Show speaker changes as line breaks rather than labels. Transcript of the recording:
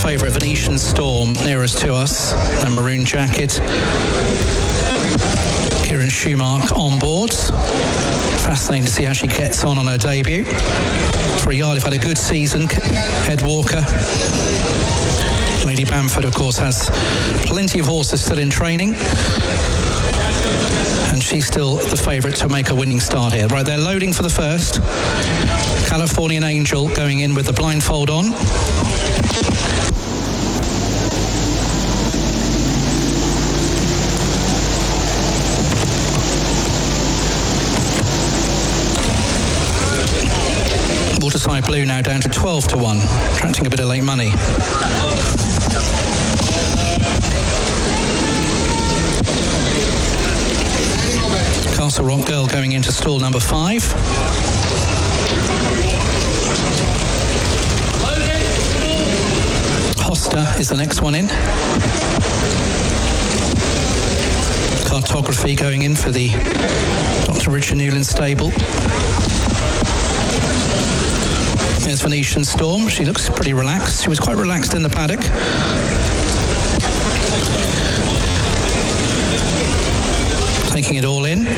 favourite Venetian Storm nearest to us, a maroon jacket. Kieran Schumacher on board. Fascinating to see how she gets on her debut. For Yardley, had a good season. Ed Walker. Lady Bamford, of course, has plenty of horses still in training. And she's still the favourite to make a winning start here. Right, they're loading for the first. Californian Angel going in with the blindfold on. Waterside Blue now down to 12 to 1, attracting a bit of late money. Castle Rock Girl going into stall number 5. Hosta is the next one in. Cartography going in for the Dr. Richard Newland stable. There's Venetian Storm. She looks pretty relaxed. She was quite relaxed in the paddock. Taking it all in.